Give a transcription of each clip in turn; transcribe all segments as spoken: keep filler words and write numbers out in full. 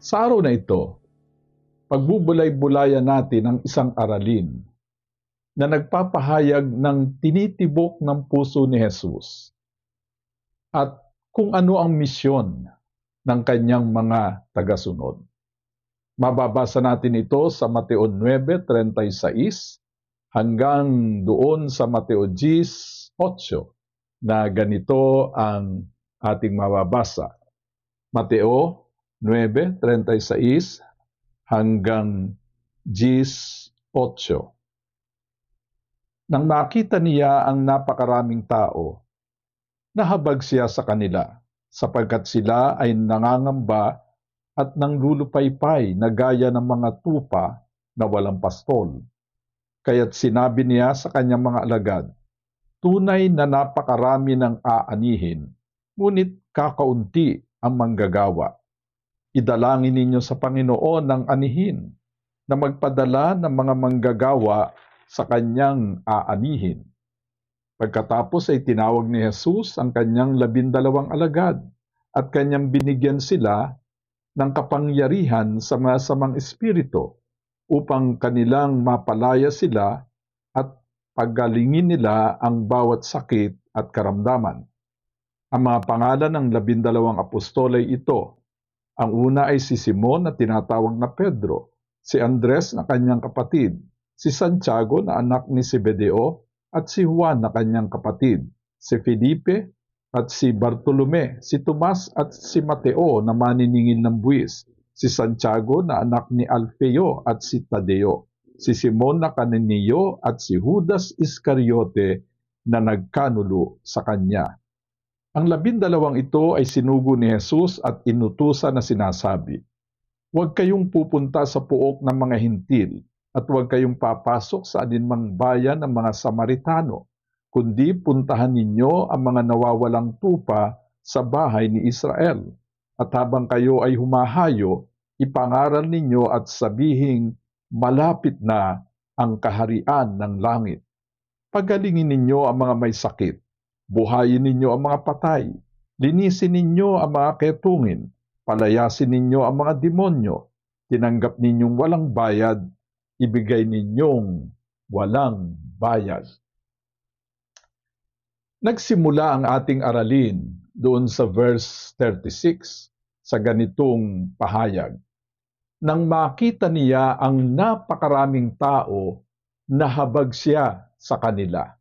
Sa araw na ito, pagbubulay-bulayan natin ang isang aralin na nagpapahayag ng tinitibok ng puso ni Jesus at kung ano ang misyon ng kanyang mga tagasunod. Mababasa natin ito sa Mateo nine thirty-six hanggang doon sa Mateo ten eight na ganito ang ating mababasa. Mateo nine thirty-six hanggang ten eight. Nang nakita niya ang napakaraming tao, nahabag siya sa kanila, sapagkat sila ay nangangamba at nanglulupaypay na gaya ng mga tupa na walang pastol. Kaya't sinabi niya sa kanyang mga alagad, tunay na napakarami ng aanihin, ngunit kakaunti ang manggagawa. Idalangin ninyo sa Panginoon ng anihin na magpadala ng mga manggagawa sa kanyang aanihin. Pagkatapos ay tinawag ni Jesus ang kanyang labindalawang alagad at kanyang binigyan sila ng kapangyarihan sa masamang espiritu upang kanilang mapalaya sila at paggalingin nila ang bawat sakit at karamdaman. Ang mga pangalan ng labindalawang apostol ay ito. Ang una ay si Simon na tinatawag na Pedro, si Andres na kanyang kapatid, si Santiago na anak ni Zebedeo at si Juan na kanyang kapatid, si Felipe at si Bartolome, si Tomas at si Mateo na maniningil ng buwis, si Santiago na anak ni Alfeo at si Tadeo, si Simon na Cananeo at si Judas Iscariote na nagkanulo sa kanya. Ang labindalawang ito ay sinugo ni Jesus at inutusan na sinasabi, huwag kayong pupunta sa puok ng mga hintil at huwag kayong papasok sa alinmang bayan ng mga Samaritano, kundi puntahan ninyo ang mga nawawalang tupa sa bahay ni Israel. At habang kayo ay humahayo, ipangaral ninyo at sabihing malapit na ang kaharian ng langit. Pagalingin ninyo ang mga may sakit, buhayin ninyo ang mga patay, linisin ninyo ang mga ketungin, palayasin ninyo ang mga demonyo, tinanggap ninyong walang bayad, ibigay ninyong walang bayad. Nagsimula ang ating aralin doon sa verse thirty-six sa ganitong pahayag. Nang makita niya ang napakaraming tao, nahabag siya sa kanila.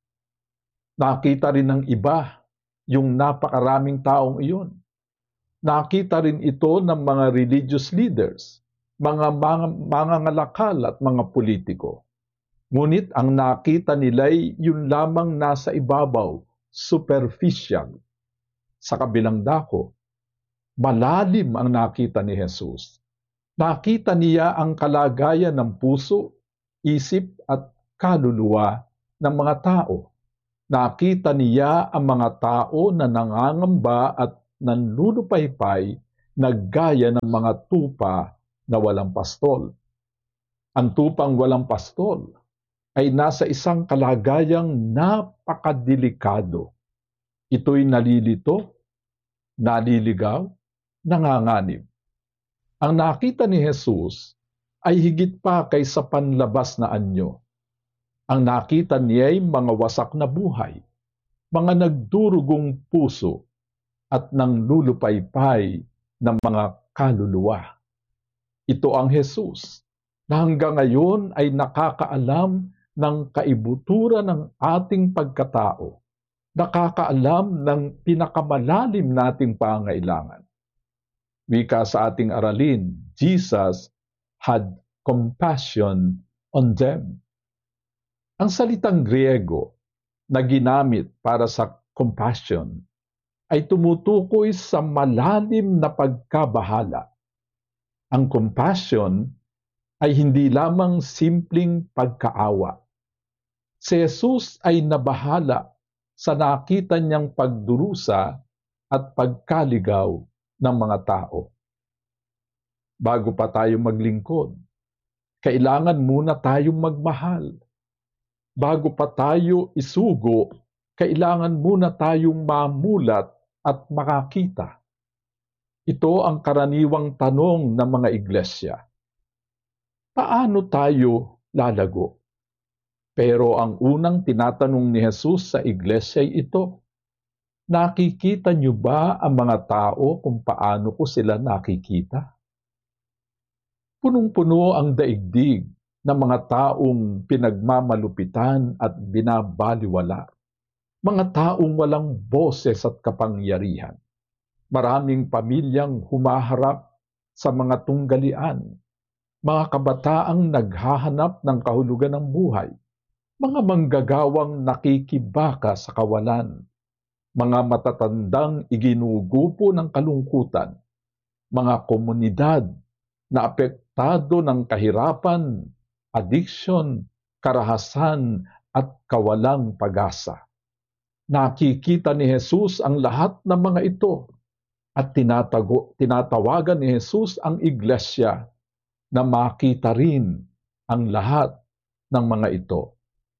Nakita rin ng iba yung napakaraming taong iyon. Nakita rin ito ng mga religious leaders, mga mangangalakal at mga politiko. Ngunit ang nakita nila'y yun lamang nasa ibabaw, superficial. Sa kabilang dako, malalim ang nakita ni Jesus. Nakita niya ang kalagayan ng puso, isip at kaluluwa ng mga tao. Nakita niya ang mga tao na nangangamba at nanlulupaypay na gaya ng mga tupa na walang pastol. Ang tupang walang pastol ay nasa isang kalagayang napakadelikado. Ito'y nalilito, naliligaw, nanganganib. Ang nakita ni Jesus ay higit pa kaysa panlabas na anyo. Ang nakita niya ay mga wasak na buhay, mga nagdurugong puso, at nanglulupaypay ng mga kaluluwa. Ito ang Jesus na hanggang ngayon ay nakakaalam ng kaibuturan ng ating pagkatao, nakakaalam ng pinakamalalim nating pangailangan. Wika sa ating aralin, Jesus had compassion on them. Ang salitang Griego na ginamit para sa compassion ay tumutukoy sa malalim na pagkabahala. Ang compassion ay hindi lamang simpleng pagkaawa. Si Jesus ay nabahala sa nakita niyang pagdurusa at pagkaligaw ng mga tao. Bago pa tayo maglingkod, kailangan muna tayong magmahal. Bago pa tayo isugo, kailangan muna tayong mamulat at makakita. Ito ang karaniwang tanong ng mga iglesia. Paano tayo lalago? Pero ang unang tinatanong ni Jesus sa iglesia ay ito, nakikita niyo ba ang mga tao kung paano ko sila nakikita? Punong-puno ang daigdig ng mga taong pinagmamalupitan at binabaliwala. Mga taong walang boses at kapangyarihan. Maraming pamilyang humaharap sa mga tunggalian. Mga kabataang naghahanap ng kahulugan ng buhay. Mga manggagawang nakikibaka sa kawalan. Mga matatandang iginugupo ng kalungkutan. Mga komunidad na apektado ng kahirapan, addiction, karahasan at kawalang pag-asa. Nakikita ni Jesus ang lahat ng mga ito at tinatago, tinatawagan ni Jesus ang iglesia na makita rin ang lahat ng mga ito.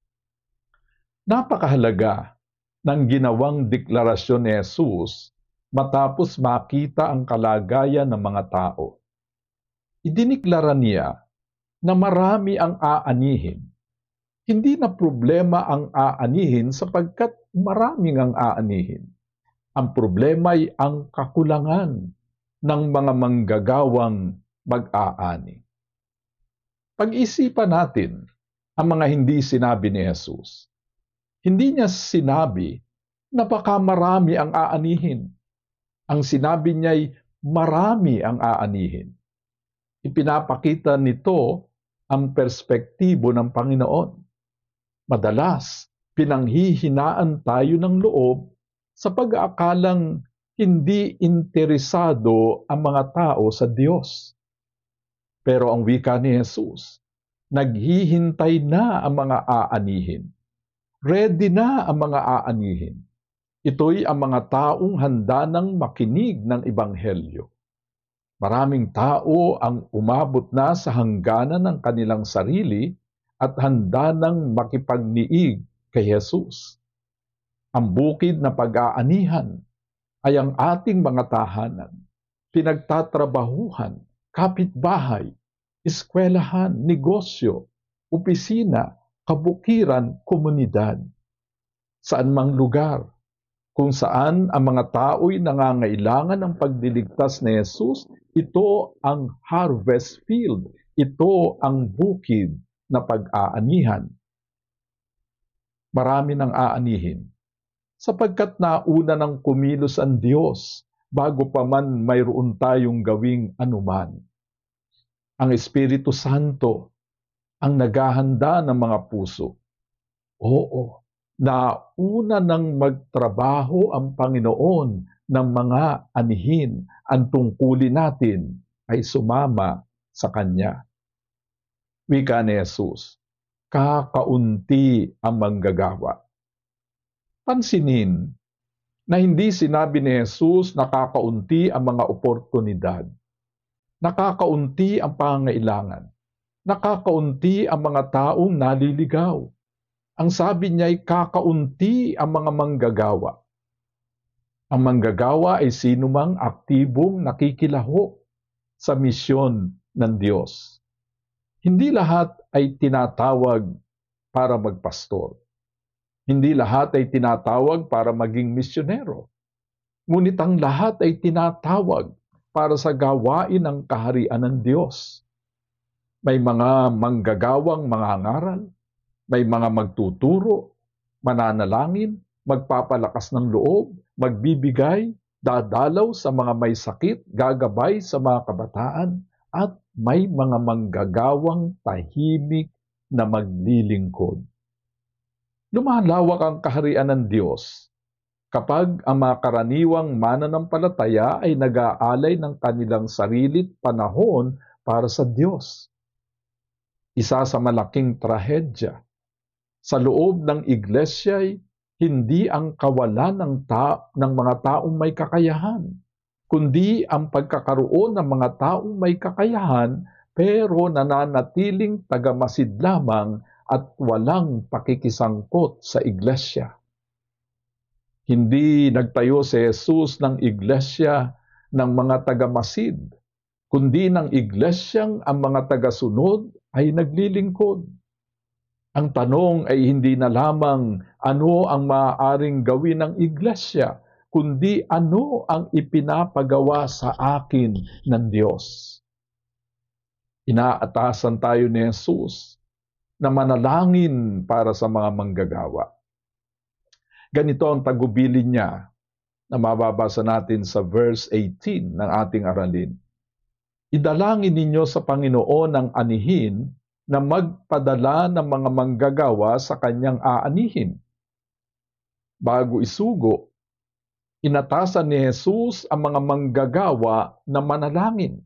Napakahalaga ng ginawang deklarasyon ni Jesus matapos makita ang kalagayan ng mga tao. Idiniklara niya na marami ang aanihin. Hindi na problema ang aanihin sapagkat maraming ang aanihin. Ang problema ay ang kakulangan ng mga manggagawang mag-aani. Pag-isipan natin ang mga hindi sinabi ni Jesus. Hindi niya sinabi na baka marami ang aanihin. Ang sinabi niya ay marami ang aanihin. Ipinapakita nito ang perspektibo ng Panginoon. Madalas, pinanghihinaan tayo ng loob sa pag-aakalang hindi interesado ang mga tao sa Diyos. Pero ang wika ni Jesus, naghihintay na ang mga aanihin. Ready na ang mga aanihin. Ito'y ang mga taong handa nang makinig ng Ebanghelyo. Maraming tao ang umabot na sa hangganan ng kanilang sarili at handa nang makipagniig kay Jesus. Ang bukid na pag-aanihan ay ang ating mga tahanan, pinagtatrabahuhan, kapitbahay, eskwelahan, negosyo, opisina, kabukiran, komunidad. Saan mang lugar, kung saan ang mga tao'y nangangailangan ng pagliligtas ni Jesus, ito ang harvest field, ito ang bukid na pag-aanihan. Marami nang aanihin, sapagkat nauna ng kumilos ang Diyos bago pa man mayroon tayong gawing anuman. Ang Espiritu Santo ang naghahanda ng mga puso. Oo, nauna nang magtrabaho ang Panginoon ng mga anihin. Ang tungkulin natin ay sumama sa Kanya. Wika ni Jesus, kakaunti ang manggagawa. Pansinin na hindi sinabi ni Jesus na kakaunti ang mga oportunidad. Nakakaunti ang pangangailangan. Nakakaunti ang mga taong naliligaw. Ang sabi niya ay kakaunti ang mga manggagawa. Ang manggagawa ay sinumang aktibong nakikilahok sa misyon ng Diyos. Hindi lahat ay tinatawag para magpastor. Hindi lahat ay tinatawag para maging misyonero. Ngunit ang lahat ay tinatawag para sa gawain ng kaharian ng Diyos. May mga manggagawang mangangaral, may mga magtuturo, mananalangin, magpapalakas ng loob, magbibigay, dadalaw sa mga may sakit, gagabay sa mga kabataan, at may mga manggagawang tahimik na maglilingkod. Lumalawak ang kaharian ng Diyos kapag ang mga karaniwang mananampalataya ay nag-aalay ng kanilang sarili't panahon para sa Diyos. Isa sa malaking trahedya sa loob ng iglesia ay hindi ang kawalan ng, ta- ng mga taong may kakayahan, kundi ang pagkakaroon ng mga taong may kakayahan pero nananatiling tagamasid lamang at walang pakikisangkot sa iglesia. Hindi nagtayo si Jesus ng iglesia ng mga tagamasid, kundi ng iglesyang ang mga tagasunod ay naglilingkod. Ang tanong ay hindi na lamang ano ang maaaring gawin ng iglesia, kundi ano ang ipinapagawa sa akin ng Diyos. Inaatasan tayo ni Jesus na manalangin para sa mga manggagawa. Ganito ang tagubilin niya na mababasa natin sa verse eighteen ng ating aralin. Idalangin ninyo sa Panginoon ang anihin na magpadala ng mga manggagawa sa kanyang aanihin. Bago isugo, inatasan ni Jesus ang mga manggagawa na manalangin.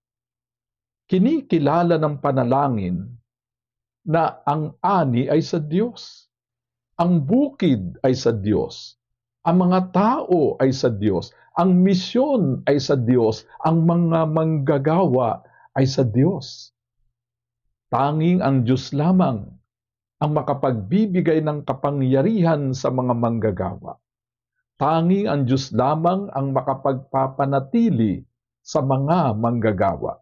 Kinikilala ng panalangin na ang ani ay sa Diyos, ang bukid ay sa Diyos, ang mga tao ay sa Diyos, ang misyon ay sa Diyos, ang mga manggagawa ay sa Diyos. Tanging ang Diyos lamang ang makapagbibigay ng kapangyarihan sa mga manggagawa. Tanging ang Diyos lamang ang makapagpapanatili sa mga manggagawa.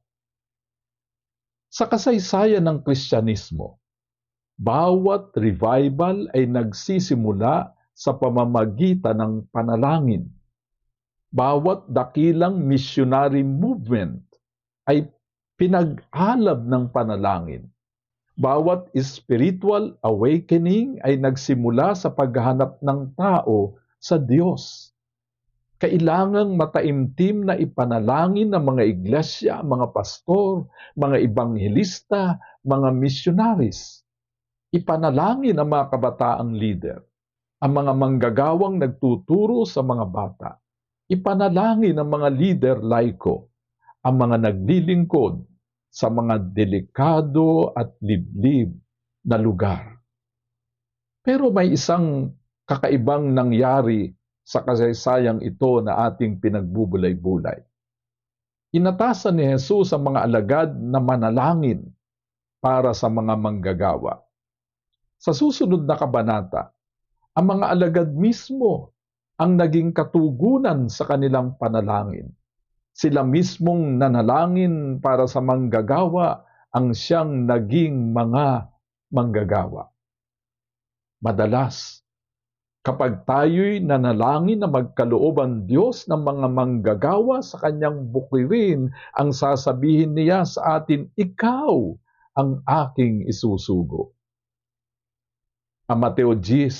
Sa kasaysayan ng Kristyanismo, bawat revival ay nagsisimula sa pamamagitan ng panalangin. Bawat dakilang missionary movement ay pinag-alab ng panalangin. Bawat spiritual awakening ay nagsimula sa paghahanap ng tao sa Diyos. Kailangang mataimtim na ipanalangin ng mga iglesia, mga pastor, mga ebanghelista, mga missionaries. Ipanalangin ang mga kabataang leader, ang mga manggagawang nagtuturo sa mga bata. Ipanalangin ang mga leader laiko, ang mga naglilingkod sa mga delikado at liblib na lugar. Pero may isang kakaibang nangyari sa kasaysayang ito na ating pinagbubulay-bulay. Inatasan ni Jesus ang mga alagad na manalangin para sa mga manggagawa. Sa susunod na kabanata, ang mga alagad mismo ang naging katugunan sa kanilang panalangin. Sila mismong nanalangin para sa manggagawa ang siyang naging mga manggagawa. Madalas, kapag tayo'y nanalangin na magkaloob ang Diyos ng mga manggagawa sa kanyang bukirin, ang sasabihin niya sa atin, ikaw ang aking isusugo. Ang Mateo ten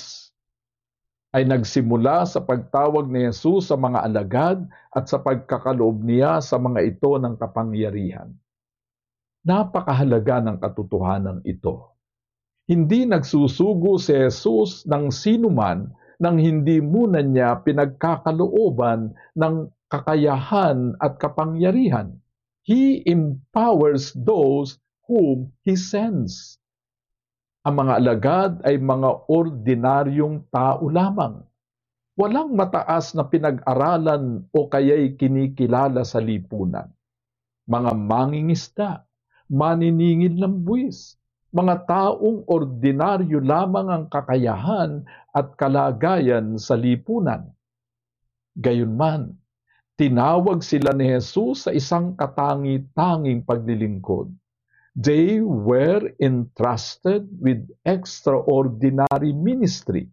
ay nagsimula sa pagtawag ni Jesus sa mga alagad at sa pagkakaloob niya sa mga ito ng kapangyarihan. Napakahalaga ng katotohanan ito. Hindi nagsusugo si Jesus ng sinuman nang hindi muna niya pinagkakalooban ng kakayahan at kapangyarihan. He empowers those whom He sends. Ang mga alagad ay mga ordinaryong tao lamang. Walang mataas na pinag-aralan o kaya'y kinikilala sa lipunan. Mga mangingisda, maniningil ng buwis, mga taong ordinaryo lamang ang kakayahan at kalagayan sa lipunan. Gayunman, tinawag sila ni Jesus sa isang katangi-tanging paglilingkod. They were entrusted with extraordinary ministry.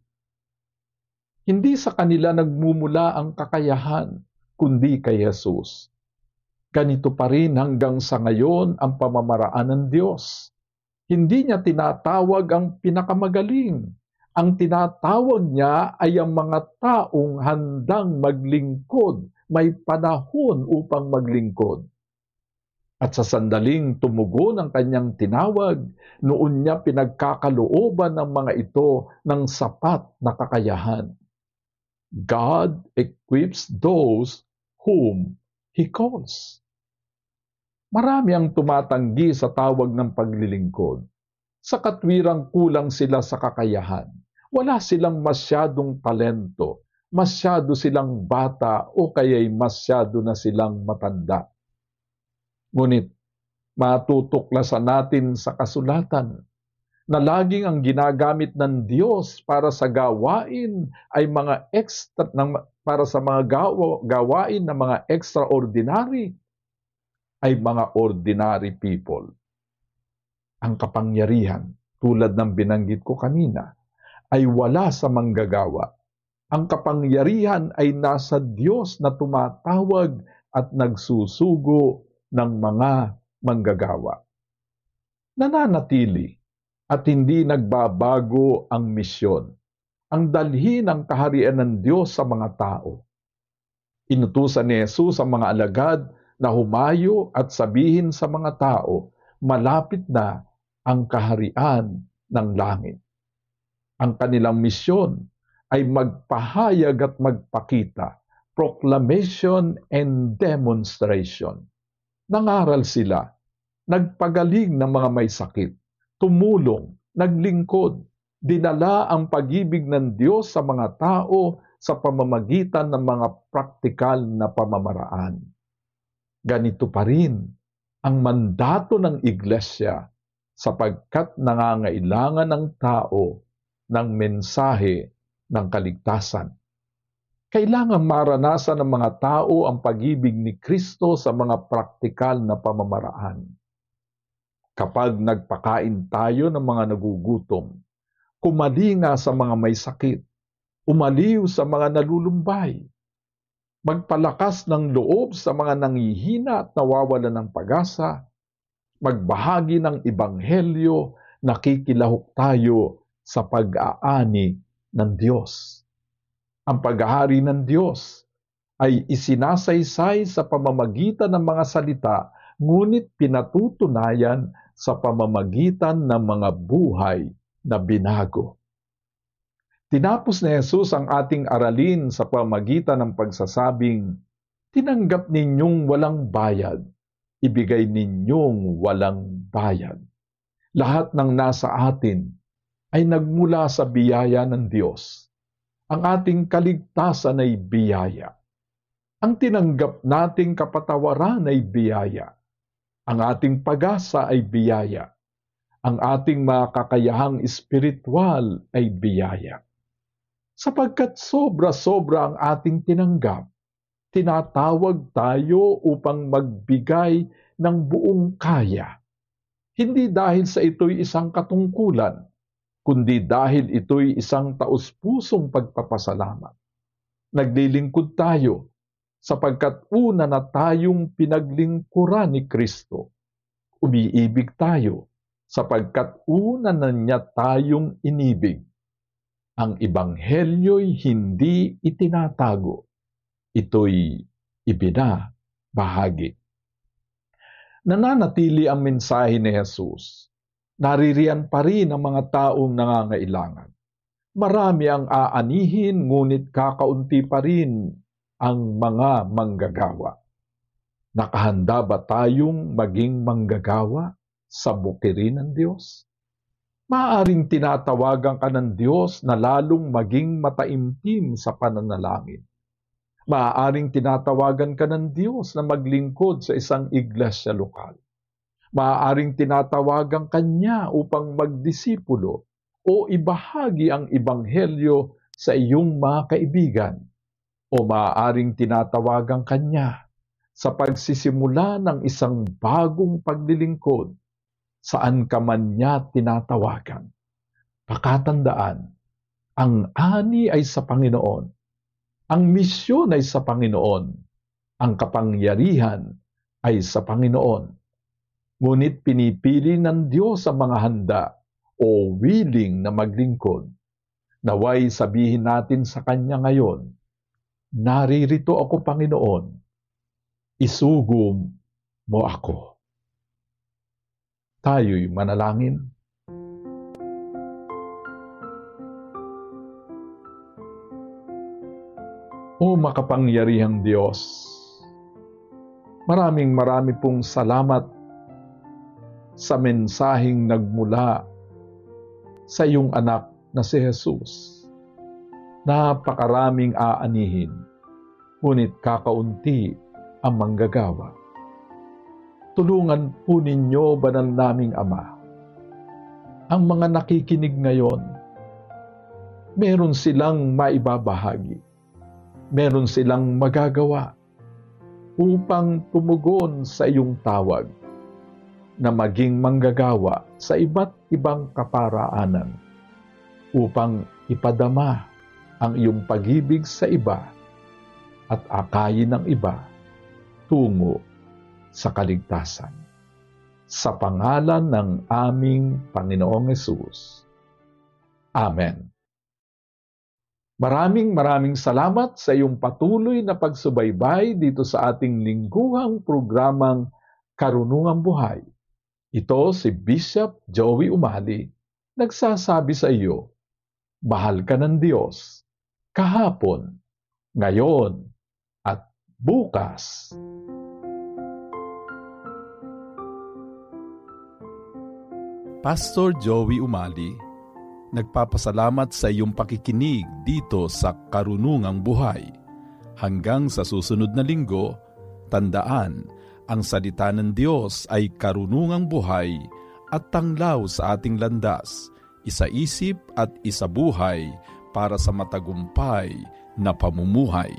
Hindi sa kanila nagmumula ang kakayahan, kundi kay Jesus. Ganito pa rin hanggang sa ngayon ang pamamaraan ng Diyos. Hindi niya tinatawag ang pinakamagaling. Ang tinatawag niya ay ang mga taong handang maglingkod, may panahon upang maglingkod. At sa sandaling tumugon ang kanyang tinawag, noon niya pinagkakalooban ng mga ito ng sapat na kakayahan. God equips those whom He calls. Marami ang tumatanggi sa tawag ng paglilingkod. Sa katwirang kulang sila sa kakayahan. Wala silang masyadong talento, masyado silang bata o kaya'y masyado na silang matanda. Ngunit matutuklasan natin sa kasulatan na laging ang ginagamit ng Diyos para sa gawain ay mga extra ng para sa mga gawa, gawain ng mga extraordinary ay mga ordinary people. Ang kapangyarihan, tulad ng binanggit ko kanina, ay wala sa manggagawa. Ang kapangyarihan ay nasa Diyos na tumatawag at nagsusugo ng mga manggagawa. Nananatili at hindi nagbabago ang misyon, ang dalhin ang kaharian ng Diyos sa mga tao. Inutusan ni Jesus ang mga alagad na humayo at sabihin sa mga tao, malapit na ang kaharian ng langit. Ang kanilang misyon ay magpahayag at magpakita, proclamation and demonstration. Nangaral sila, nagpagaling ng mga may sakit, tumulong, naglingkod, dinala ang pag-ibig ng Diyos sa mga tao sa pamamagitan ng mga praktikal na pamamaraan. Ganito pa rin ang mandato ng iglesia sapagkat nangangailangan ng tao ng mensahe ng kaligtasan. Kailangan maranasan ng mga tao ang pag-ibig ni Kristo sa mga praktikal na pamamaraan. Kapag nagpakain tayo ng mga nagugutom, kumalinga sa mga may sakit, umaliw sa mga nalulumbay, magpalakas ng loob sa mga nangihina at nawawalan ng pag-asa, magbahagi ng ebanghelyo, nakikilahok tayo sa pag-aani ng Diyos. Ang paghahari ng Diyos ay isinasaysay sa pamamagitan ng mga salita, ngunit pinatutunayan sa pamamagitan ng mga buhay na binago. Tinapos ni Jesus ang ating aralin sa pamamagitan ng pagsasabing, tinanggap ninyong walang bayad, ibigay ninyong walang bayad. Lahat ng nasa atin ay nagmula sa biyaya ng Diyos. Ang ating kaligtasan ay biyaya. Ang tinanggap nating kapatawaran ay biyaya. Ang ating pag-asa ay biyaya. Ang ating mga kakayahang espiritual ay biyaya. Sapagkat sobra-sobra ang ating tinanggap, tinatawag tayo upang magbigay ng buong kaya. Hindi dahil sa ito'y isang katungkulan, kundi dahil ito'y isang taus-pusong pagpapasalamat. Naglilingkod tayo sapagkat una na tayong pinaglingkuran ni Kristo. Umiibig tayo sapagkat una na niya tayong inibig. Ang ebanghelyo'y hindi itinatago. Ito'y ibinabahagi. Nananatili ang mensahe ni Jesus. Naririyan pa rin ang mga taong nangangailangan. Marami ang aanihin, ngunit kakaunti pa rin ang mga manggagawa. Nakahanda ba tayong maging manggagawa sa bukirin ng Diyos? Maaaring tinatawagan ka ng Diyos na lalong maging mataimtim sa pananalangin. Maaaring tinatawagan ka ng Diyos na maglingkod sa isang iglesia lokal. Maaaring tinatawagan ka niya upang magdisipulo o ibahagi ang ebanghelyo sa iyong mga kaibigan. O maaaring tinatawagan ka niya sa pagsisimula ng isang bagong paglilingkod saan ka man niya tinatawagan. Pakatandaan, ang ani ay sa Panginoon. Ang misyon ay sa Panginoon. Ang kapangyarihan ay sa Panginoon. Ngunit pinipili ng Diyos ang mga handa o willing na maglingkod. Naway sabihin natin sa Kanya ngayon, naririto ako, Panginoon. Isugom mo ako. Tayo'y manalangin. O makapangyarihang Diyos, maraming marami pong salamat sa mensaheng nagmula sa iyong anak na si Jesus. Napakaraming aanihin, ngunit kakaunti ang manggagawa. Tulungan po ninyo, banal naming Ama, ang mga nakikinig ngayon, meron silang maibabahagi, meron silang magagawa upang tumugon sa iyong tawag na maging manggagawa sa iba't ibang kaparaanan upang ipadama ang iyong pag-ibig sa iba at akayin ng iba tungo sa kaligtasan. Sa pangalan ng aming Panginoong Hesus. Amen. Maraming maraming salamat sa iyong patuloy na pagsubaybay dito sa ating lingguhang programang Karunungang Buhay. Ito si Bishop Joey Umali, nagsasabi sa iyo, mahal ka ng Diyos, kahapon, ngayon, at bukas. Pastor Joey Umali, nagpapasalamat sa iyong pakikinig dito sa Karunungang Buhay. Hanggang sa susunod na linggo, tandaan, ang salita ng Diyos ay karunungang buhay at tanglaw sa ating landas, isa-isip at isabuhay para sa matagumpay na pamumuhay.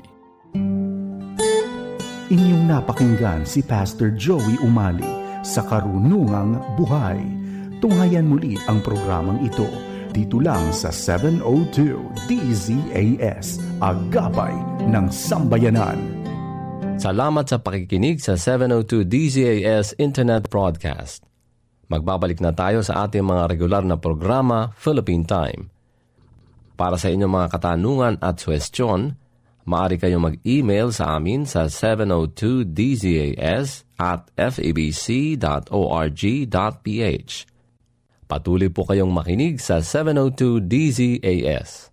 Inyong napakinggan si Pastor Joey Umali sa Karunungang Buhay. Tunghayan muli ang programang ito dito lang sa seven oh two D Z A S, Agapay ng Sambayanan. Salamat sa pakikinig sa seven oh two D Z A S Internet Broadcast. Magbabalik na tayo sa ating mga regular na programa, Philippine Time. Para sa inyong mga katanungan at suwestyon, maaari kayong mag-email sa amin sa seven oh two D Z A S at f a b c dot org dot p h. Patuloy po kayong makinig sa seven oh two D Z A S.